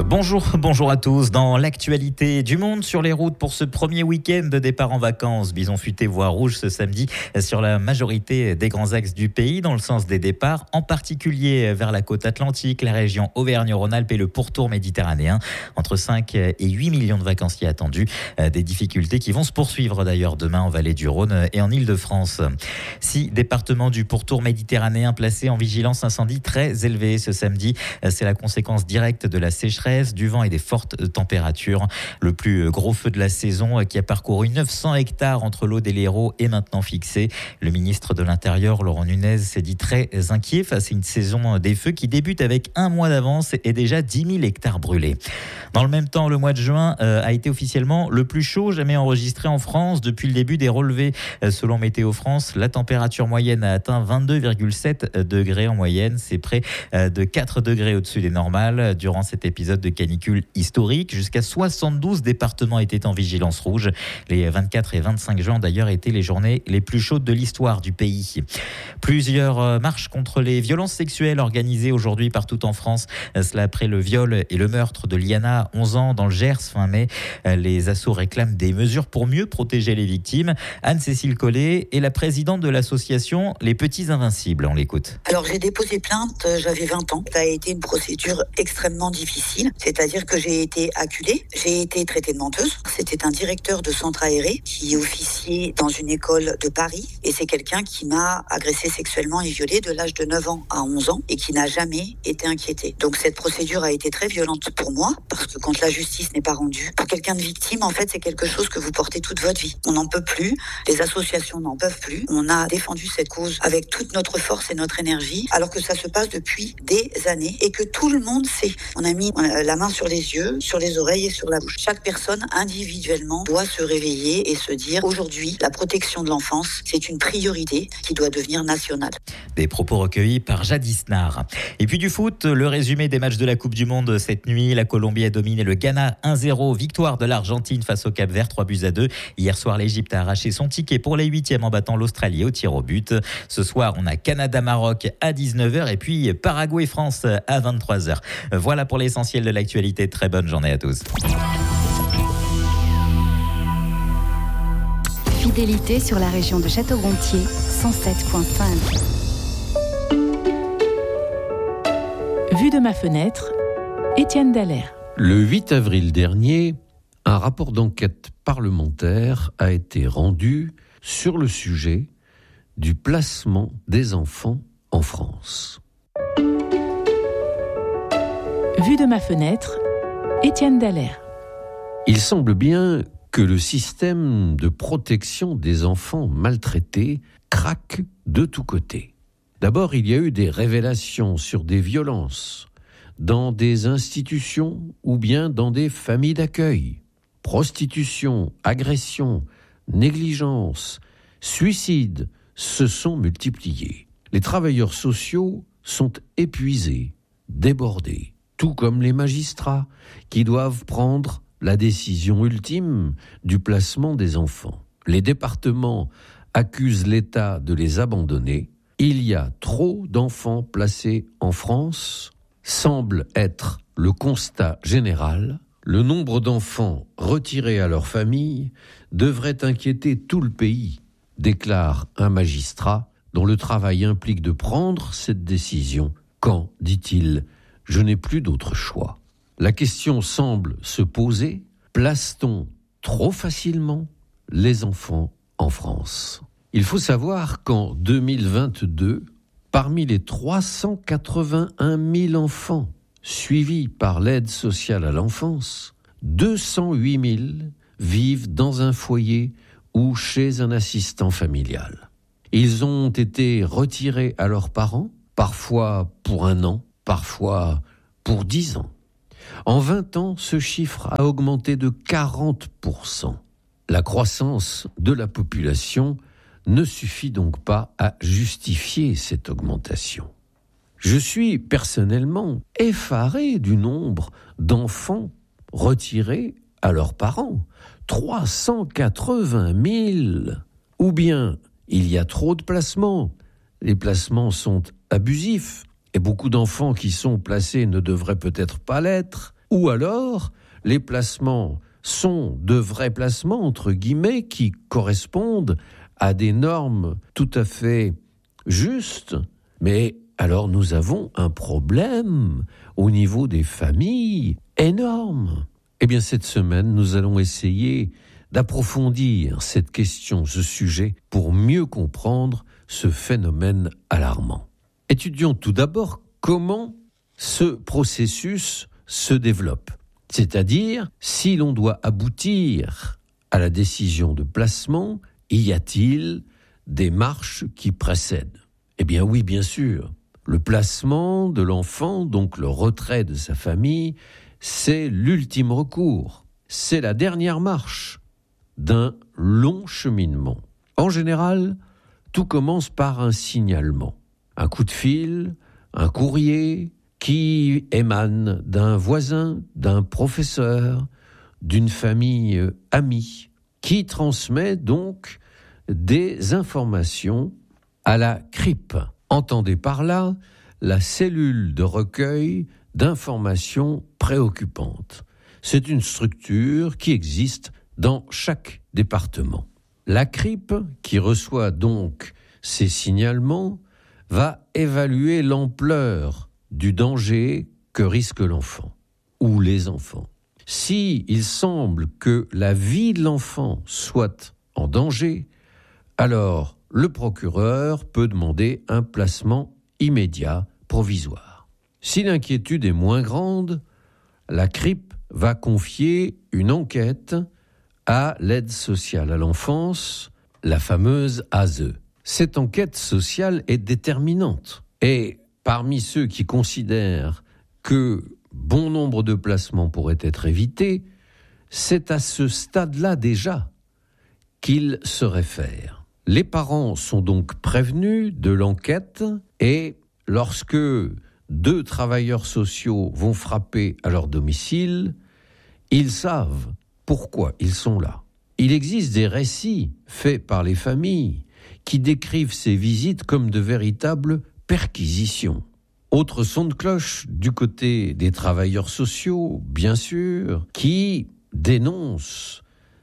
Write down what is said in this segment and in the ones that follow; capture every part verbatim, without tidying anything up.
Bonjour, bonjour à tous. Dans l'actualité du monde sur les routes pour ce premier week-end de départ en vacances, bison futé voie rouge ce samedi sur la majorité des grands axes du pays dans le sens des départs, en particulier vers la côte atlantique, la région Auvergne-Rhône-Alpes et le pourtour méditerranéen. Entre cinq et huit millions de vacanciers attendus. Des difficultés qui vont se poursuivre d'ailleurs demain en vallée du Rhône et en Île-de-France. Six départements du pourtour méditerranéen placés en vigilance incendie très élevée ce samedi. C'est la conséquence directe de la sécheresse, du vent et des fortes températures. Le plus gros feu de la saison qui a parcouru neuf cents hectares entre l'Aude et l'Hérault est maintenant fixé. Le ministre de l'Intérieur, Laurent Nunez, s'est dit très inquiet face à une saison des feux qui débute avec un mois d'avance et déjà dix mille hectares brûlés. Dans le même temps, le mois de juin a été officiellement le plus chaud jamais enregistré en France depuis le début des relevés. Selon Météo France, la température moyenne a atteint vingt-deux virgule sept degrés en moyenne. C'est près de quatre degrés au-dessus des normales. Durant cet épisode de canicule historique, jusqu'à soixante-douze départements étaient en vigilance rouge. Les vingt-quatre et vingt-cinq juin d'ailleurs étaient les journées les plus chaudes de l'histoire du pays. Plusieurs marches contre les violences sexuelles organisées aujourd'hui partout en France. Cela après le viol et le meurtre de Liana, onze ans, dans le Gers fin mai. Les assos réclament des mesures pour mieux protéger les victimes. Anne-Cécile Collet est la présidente de l'association Les Petits Invincibles. On l'écoute. Alors j'ai déposé plainte, j'avais vingt ans. Ça a été une procédure extrêmement difficile. C'est-à-dire que j'ai été acculée, j'ai été traitée de menteuse. C'était un directeur de centre aéré qui officiait dans une école de Paris. Et c'est quelqu'un qui m'a agressée sexuellement et violée de l'âge de neuf ans à onze ans et qui n'a jamais été inquiété. Donc cette procédure a été très violente pour moi parce que quand la justice n'est pas rendue, pour quelqu'un de victime, en fait, c'est quelque chose que vous portez toute votre vie. On n'en peut plus, les associations n'en peuvent plus. On a défendu cette cause avec toute notre force et notre énergie alors que ça se passe depuis des années et que tout le monde sait. On a mis la main sur les yeux, sur les oreilles et sur la bouche. Chaque personne individuellement doit se réveiller et se dire aujourd'hui, la protection de l'enfance, c'est une priorité qui doit devenir nationale. Des propos recueillis par Jadis Nar. Et puis du foot, le résumé des matchs de la Coupe du Monde cette nuit. La Colombie a dominé le Ghana un zéro. Victoire de l'Argentine face au Cap-Vert, trois buts à deux. Hier soir, l'Égypte a arraché son ticket pour les huitièmes en battant l'Australie au tir au but. Ce soir, on a Canada-Maroc à dix-neuf heures et puis Paraguay-France à vingt-trois heures. Voilà pour l'essentiel de l'actualité. Très bonne journée à tous. Fidélité sur la région de Château-Gontier, cent sept virgule cinq. Vue de ma fenêtre, Étienne Dallaire. Le huit avril dernier, un rapport d'enquête parlementaire a été rendu sur le sujet du placement des enfants en France. Vue de ma fenêtre, Étienne Dallaire. Il semble bien que le système de protection des enfants maltraités craque de tous côtés. D'abord, il y a eu des révélations sur des violences dans des institutions ou bien dans des familles d'accueil. Prostitution, agression, négligence, suicide se sont multipliés. Les travailleurs sociaux sont épuisés, débordés, tout comme les magistrats qui doivent prendre la décision ultime du placement des enfants. Les départements accusent l'État de les abandonner. Il y a trop d'enfants placés en France, semble être le constat général. Le nombre d'enfants retirés à leur famille devrait inquiéter tout le pays, déclare un magistrat dont le travail implique de prendre cette décision quand, dit-il, je n'ai plus d'autre choix. La question semble se poser, place-t-on trop facilement les enfants en France ? Il faut savoir qu'en deux mille vingt-deux, parmi les trois cent quatre-vingt-un mille enfants suivis par l'aide sociale à l'enfance, deux cent huit mille vivent dans un foyer ou chez un assistant familial. Ils ont été retirés à leurs parents, parfois pour un an, parfois pour dix ans. En vingt ans, ce chiffre a augmenté de quarante pour cent. La croissance de la population ne suffit donc pas à justifier cette augmentation. Je suis personnellement effaré du nombre d'enfants retirés à leurs parents. trois cent quatre-vingt mille. Ou bien il y a trop de placements. Les placements sont abusifs et beaucoup d'enfants qui sont placés ne devraient peut-être pas l'être. Ou alors, les placements sont de vrais placements, entre guillemets, qui correspondent à des normes tout à fait justes, mais alors nous avons un problème au niveau des familles énorme. Eh bien, cette semaine, nous allons essayer d'approfondir cette question, ce sujet, pour mieux comprendre ce phénomène alarmant. Étudions tout d'abord comment ce processus se développe. C'est-à-dire, si l'on doit aboutir à la décision de placement, y a-t-il des marches qui précèdent ? Eh bien oui, bien sûr. Le placement de l'enfant, donc le retrait de sa famille, c'est l'ultime recours. C'est la dernière marche d'un long cheminement. En général, tout commence par un signalement. Un coup de fil, un courrier qui émane d'un voisin, d'un professeur, d'une famille amie, qui transmet donc des informations à la C R I P. Entendez par là la cellule de recueil d'informations préoccupantes. C'est une structure qui existe dans chaque département. La C R I P, qui reçoit donc ces signalements, va évaluer l'ampleur du danger que risque l'enfant ou les enfants. Si il semble que la vie de l'enfant soit en danger, alors le procureur peut demander un placement immédiat provisoire. Si l'inquiétude est moins grande, la C R I P va confier une enquête à l'aide sociale à l'enfance, la fameuse A S E. Cette enquête sociale est déterminante. Et parmi ceux qui considèrent que bon nombre de placements pourraient être évités, c'est à ce stade-là déjà qu'ils se réfèrent. Les parents sont donc prévenus de l'enquête et lorsque deux travailleurs sociaux vont frapper à leur domicile, ils savent pourquoi ils sont là. Il existe des récits faits par les familles qui décrivent ces visites comme de véritables perquisitions. Autre son de cloche du côté des travailleurs sociaux, bien sûr, qui dénoncent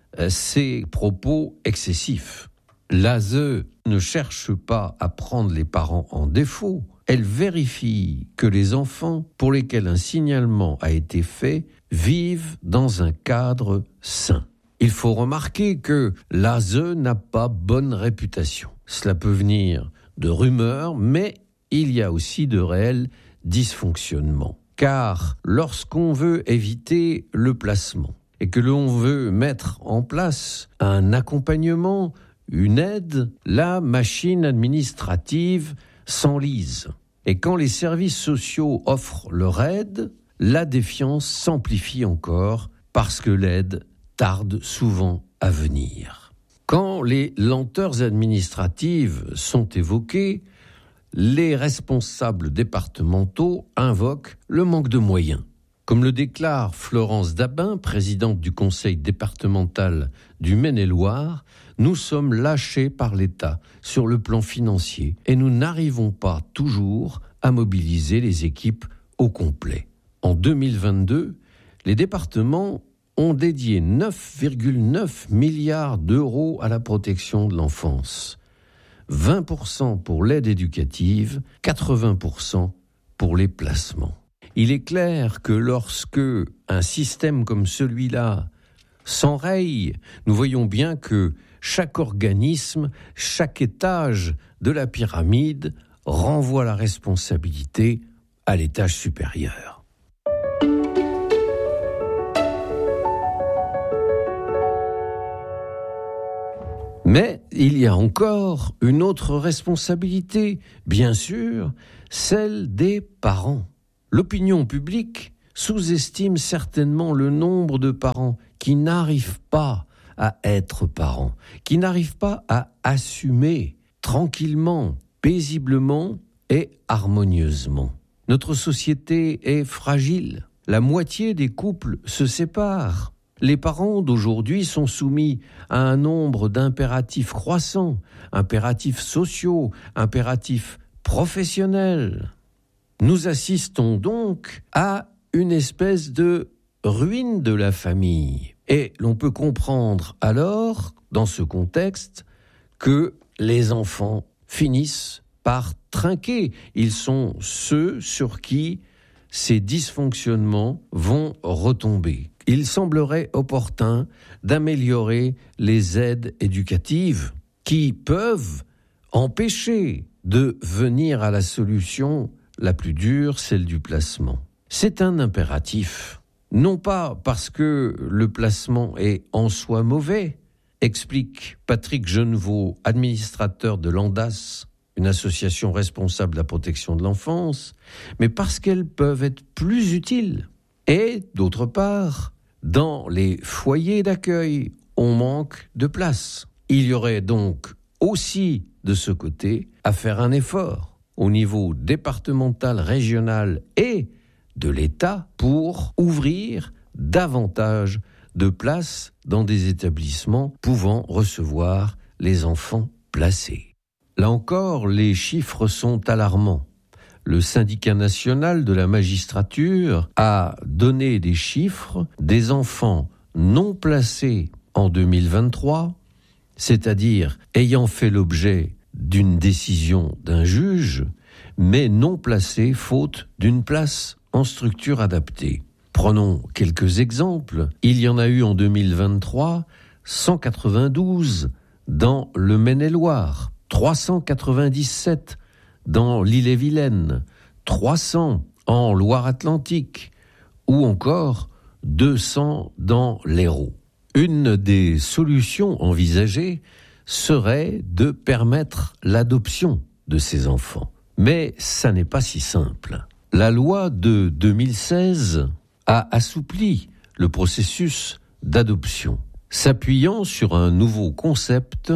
ces propos excessifs. L'A S E ne cherche pas à prendre les parents en défaut. Elle vérifie que les enfants pour lesquels un signalement a été fait vivent dans un cadre sain. Il faut remarquer que l'A S E n'a pas bonne réputation. Cela peut venir de rumeurs, mais il y a aussi de réels dysfonctionnements. Car lorsqu'on veut éviter le placement et que l'on veut mettre en place un accompagnement, une aide, la machine administrative s'enlise. Et quand les services sociaux offrent leur aide, la défiance s'amplifie encore parce que l'aide tarde souvent à venir. Quand les lenteurs administratives sont évoquées, les responsables départementaux invoquent le manque de moyens. Comme le déclare Florence Dabin, présidente du conseil départemental du Maine-et-Loire, nous sommes lâchés par l'État sur le plan financier et nous n'arrivons pas toujours à mobiliser les équipes au complet. En deux mille vingt-deux, les départements ont dédié neuf virgule neuf milliards d'euros à la protection de l'enfance. vingt pour cent pour l'aide éducative, quatre-vingts pour cent pour les placements. Il est clair que lorsque un système comme celui-là s'enraye, nous voyons bien que chaque organisme, chaque étage de la pyramide renvoie la responsabilité à l'étage supérieur. Mais il y a encore une autre responsabilité, bien sûr, celle des parents. L'opinion publique sous-estime certainement le nombre de parents qui n'arrivent pas à être parents, qui n'arrivent pas à assumer tranquillement, paisiblement et harmonieusement. Notre société est fragile. La moitié des couples se séparent. Les parents d'aujourd'hui sont soumis à un nombre d'impératifs croissants, impératifs sociaux, impératifs professionnels. Nous assistons donc à une espèce de ruine de la famille. Et l'on peut comprendre alors, dans ce contexte, que les enfants finissent par trinquer. Ils sont ceux sur qui ces dysfonctionnements vont retomber. Il semblerait opportun d'améliorer les aides éducatives qui peuvent empêcher de venir à la solution la plus dure, celle du placement. C'est un impératif, non pas parce que le placement est en soi mauvais, explique Patrick Genevaux, administrateur de l'ANDAS, une association responsable de la protection de l'enfance, mais parce qu'elles peuvent être plus utiles. Et d'autre part, dans les foyers d'accueil, on manque de place. Il y aurait donc aussi de ce côté à faire un effort au niveau départemental, régional et de l'État pour ouvrir davantage de places dans des établissements pouvant recevoir les enfants placés. Là encore, les chiffres sont alarmants. Le syndicat national de la magistrature a donné des chiffres des enfants non placés en deux mille vingt-trois, c'est-à-dire ayant fait l'objet d'une décision d'un juge, mais non placés faute d'une place en structure adaptée. Prenons quelques exemples. Il y en a eu en deux mille vingt-trois cent quatre-vingt-douze dans le Maine-et-Loire, trois cent quatre-vingt-dix-sept dans l'Ille-et-Vilaine, trois cents en Loire-Atlantique ou encore deux cents dans l'Hérault. Une des solutions envisagées serait de permettre l'adoption de ces enfants. Mais ça n'est pas si simple. La loi de deux mille seize a assoupli le processus d'adoption, s'appuyant sur un nouveau concept,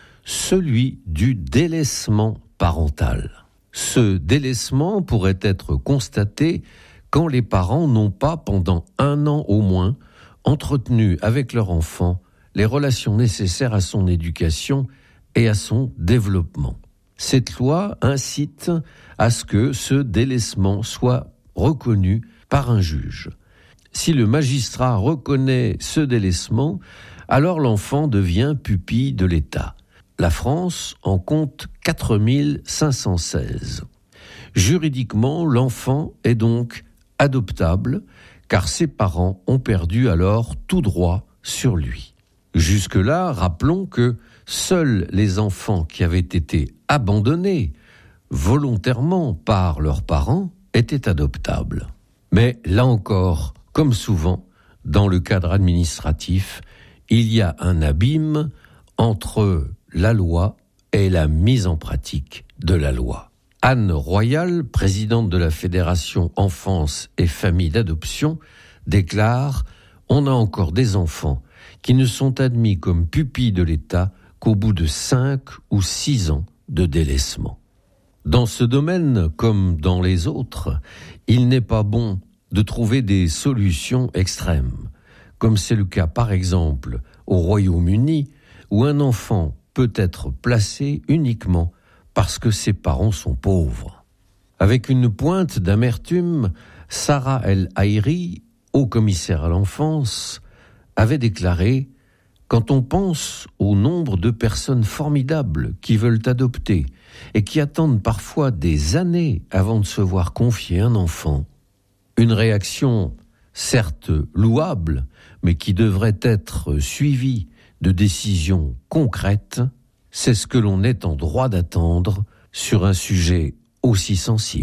celui du délaissement parental. Ce délaissement pourrait être constaté quand les parents n'ont pas, pendant un an au moins, entretenu avec leur enfant les relations nécessaires à son éducation et à son développement. Cette loi incite à ce que ce délaissement soit reconnu par un juge. Si le magistrat reconnaît ce délaissement, alors l'enfant devient pupille de l'État. La France en compte quatre mille cinq cent seize. Juridiquement, l'enfant est donc adoptable, car ses parents ont perdu alors tout droit sur lui. Jusque-là, rappelons que seuls les enfants qui avaient été abandonnés volontairement par leurs parents étaient adoptables. Mais là encore, comme souvent, dans le cadre administratif, il y a un abîme entre la loi et la mise en pratique de la loi. Anne Royal, présidente de la Fédération Enfance et Famille d'Adoption, déclare « On a encore des enfants qui ne sont admis comme pupilles de l'État qu'au bout de cinq ou six ans de délaissement. » Dans ce domaine, comme dans les autres, il n'est pas bon de trouver des solutions extrêmes, comme c'est le cas par exemple au Royaume-Uni, où un enfant peut être placé uniquement parce que ses parents sont pauvres. Avec une pointe d'amertume, Sarah El Haïry, haut commissaire à l'enfance, avait déclaré « Quand on pense au nombre de personnes formidables qui veulent adopter et qui attendent parfois des années avant de se voir confier un enfant, une réaction certes louable, mais qui devrait être suivie de décisions concrètes, c'est ce que l'on est en droit d'attendre sur un sujet aussi sensible. »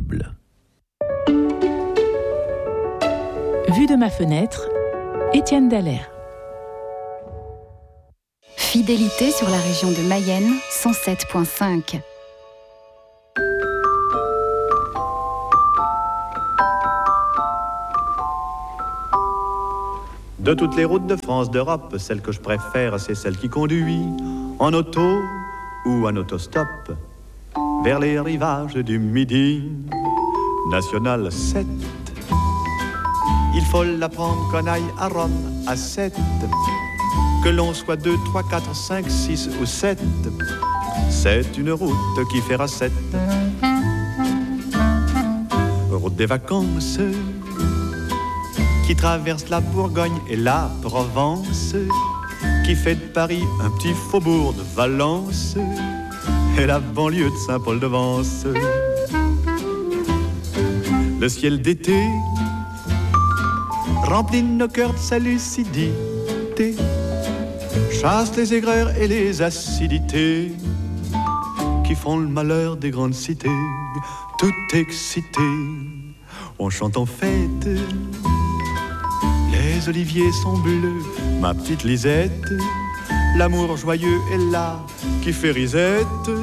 Vue de ma fenêtre, Étienne Dallaire. Fidélité sur la région de Mayenne, cent sept virgule cinq. De toutes les routes de France, d'Europe, celle que je préfère, c'est celle qui conduit en auto ou en autostop vers les rivages du Midi. National sept. Il faut la prendre qu'on aille à Rome à sept. Que l'on soit deux, trois, quatre, cinq, six ou sept. C'est une route qui fera sept. Route des vacances. qui traverse la Bourgogne et la Provence, qui fait de Paris un petit faubourg de Valence et la banlieue de Saint-Paul-de-Vence. Le ciel d'été remplit nos cœurs de sa lucidité, chasse les aigreurs et les acidités qui font le malheur des grandes cités. Tout excité, on chante en fête, les oliviers sont bleus, ma petite Lisette, l'amour joyeux est là qui fait risette.